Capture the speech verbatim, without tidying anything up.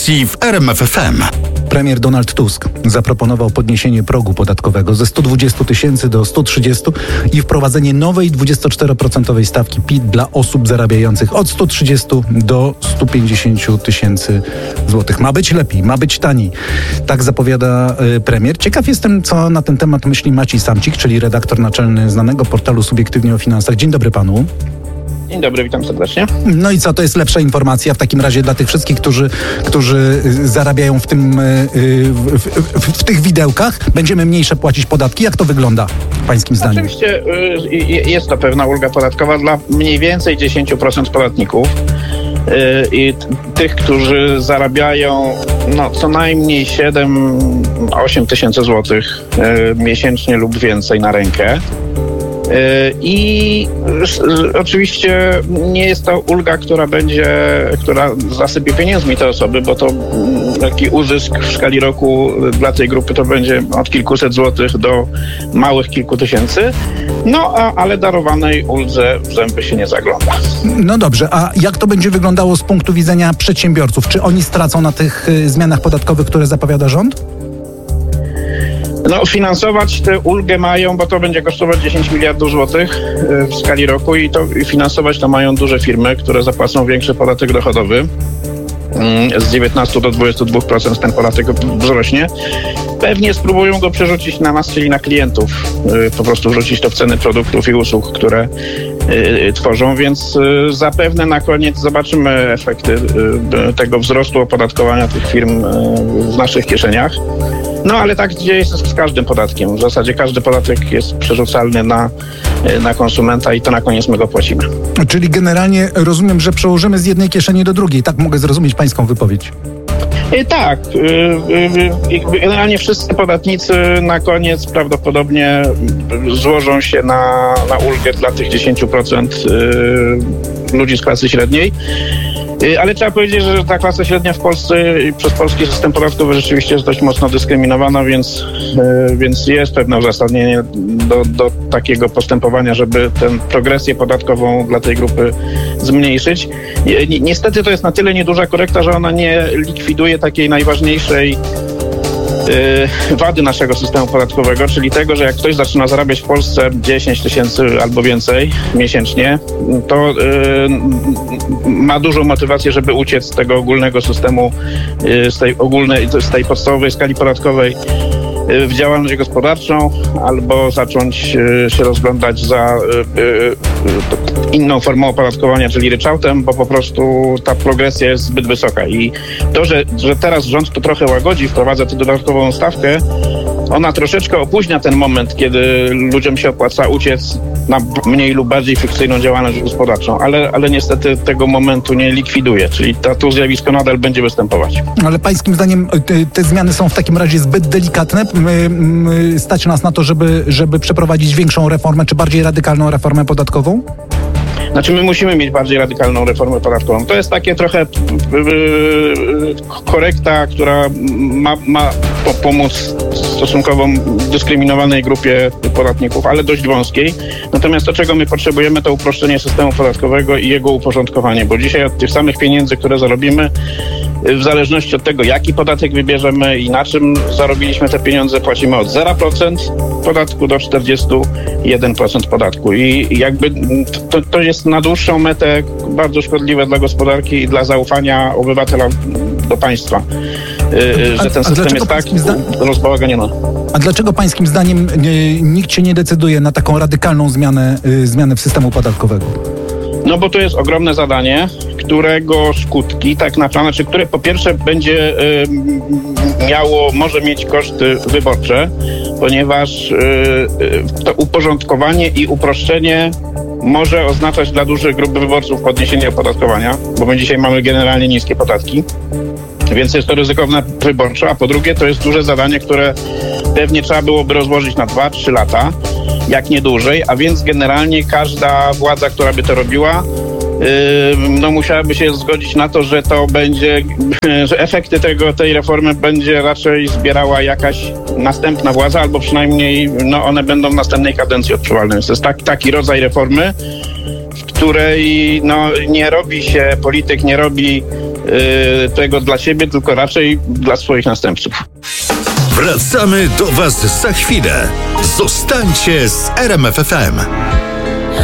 w R M F F M. Premier Donald Tusk zaproponował podniesienie progu podatkowego ze stu dwudziestu tysięcy do stu trzydziestu i wprowadzenie nowej dwudziestoczteroprocentowej stawki P I T dla osób zarabiających od stu trzydziestu do stu pięćdziesięciu tysięcy złotych. Ma być lepiej, ma być taniej. Tak zapowiada y, premier. Ciekaw jestem, co na ten temat myśli Maciej Samcik, czyli redaktor naczelny znanego portalu Subiektywnie o Finansach. Dzień dobry panu. Dzień dobry, witam serdecznie. No i co, to jest lepsza informacja w takim razie dla tych wszystkich, którzy, którzy zarabiają w tym, w, w, w tych widełkach? Będziemy mniejsze płacić podatki? Jak to wygląda pańskim zdaniem? Oczywiście jest to pewna ulga podatkowa dla mniej więcej dziesięć procent podatników i tych, którzy zarabiają no, co najmniej siedem osiem tysięcy złotych miesięcznie lub więcej na rękę. I oczywiście nie jest to ulga, która będzie, która zasypie pieniędzmi te osoby, bo to taki uzysk w skali roku dla tej grupy to będzie od kilkuset złotych do małych kilku tysięcy. No, a, ale darowanej uldze w zęby się nie zagląda. No dobrze, a jak to będzie wyglądało z punktu widzenia przedsiębiorców? Czy oni stracą na tych zmianach podatkowych, które zapowiada rząd? No, finansować tę ulgę mają, bo to będzie kosztować dziesięć miliardów złotych w skali roku i to i finansować to mają duże firmy, które zapłacą większy podatek dochodowy. Z dziewiętnastu do dwudziestu dwóch procent ten podatek wzrośnie. Pewnie spróbują go przerzucić na nas, czyli na klientów. Po prostu wrzucić to w ceny produktów i usług, które tworzą, więc zapewne na koniec zobaczymy efekty tego wzrostu opodatkowania tych firm w naszych kieszeniach. No ale tak dzieje jest z każdym podatkiem. W zasadzie każdy podatek jest przerzucalny na, na konsumenta i to na koniec my go płacimy. Czyli generalnie rozumiem, że przełożymy z jednej kieszeni do drugiej. Tak mogę zrozumieć pańską wypowiedź. I tak. Generalnie wszyscy podatnicy na koniec prawdopodobnie złożą się na, na ulgę dla tych dziesięć procent ludzi z klasy średniej. Ale trzeba powiedzieć, że ta klasa średnia w Polsce przez polski system podatkowy rzeczywiście jest dość mocno dyskryminowana, więc, więc jest pewne uzasadnienie do, do takiego postępowania, żeby tę progresję podatkową dla tej grupy zmniejszyć. Niestety to jest na tyle nieduża korekta, że ona nie likwiduje takiej najważniejszej wady naszego systemu podatkowego, czyli tego, że jak ktoś zaczyna zarabiać w Polsce dziesięć tysięcy albo więcej miesięcznie, to yy, ma dużą motywację, żeby uciec z tego ogólnego systemu, yy, z tej ogólnej, z tej podstawowej skali podatkowej yy, w działalność gospodarczą, albo zacząć yy, się rozglądać za yy, yy, inną formą opodatkowania, czyli ryczałtem, bo po prostu ta progresja jest zbyt wysoka i to, że, że teraz rząd to trochę łagodzi, wprowadza tę dodatkową stawkę, ona troszeczkę opóźnia ten moment, kiedy ludziom się opłaca uciec na mniej lub bardziej fikcyjną działalność gospodarczą, ale, ale niestety tego momentu nie likwiduje, czyli to, to zjawisko nadal będzie występować. Ale pańskim zdaniem te, te zmiany są w takim razie zbyt delikatne? My, my, stać nas na to, żeby, żeby przeprowadzić większą reformę, czy bardziej radykalną reformę podatkową? Znaczy my musimy mieć bardziej radykalną reformę podatkową. To jest takie trochę yy, korekta, która ma, ma po, pomóc stosunkowo dyskryminowanej grupie podatników, ale dość wąskiej. Natomiast to, czego my potrzebujemy, to uproszczenie systemu podatkowego i jego uporządkowanie, bo dzisiaj od tych samych pieniędzy, które zarobimy, w zależności od tego, jaki podatek wybierzemy i na czym zarobiliśmy te pieniądze, płacimy od zero procent podatku do czterdzieści jeden procent podatku. I jakby to, to jest na dłuższą metę bardzo szkodliwe dla gospodarki i dla zaufania obywatela do państwa, a, że ten system jest tak zda... rozbałaganiony. A dlaczego pańskim zdaniem nie, nikt się nie decyduje na taką radykalną zmianę, y, zmianę w systemu podatkowego? No bo to jest ogromne zadanie, którego skutki tak naprawdę, czy które po pierwsze będzie y, miało, może mieć koszty wyborcze, ponieważ y, y, to uporządkowanie i uproszczenie może oznaczać dla dużych grup wyborców podniesienie opodatkowania, bo my dzisiaj mamy generalnie niskie podatki, więc jest to ryzykowne wyborczo, a po drugie to jest duże zadanie, które pewnie trzeba byłoby rozłożyć na dwa trzy lata, jak nie dłużej, a więc generalnie każda władza, która by to robiła, no musiałaby się zgodzić na to, że to będzie, że efekty tego, tej reformy będzie raczej zbierała jakaś następna władza, albo przynajmniej no, one będą w następnej kadencji odczuwalne. Więc to jest tak, taki rodzaj reformy, w której no, nie robi się, polityk nie robi y, tego dla siebie, tylko raczej dla swoich następców. Wracamy do Was za chwilę. Zostańcie z R M F F M.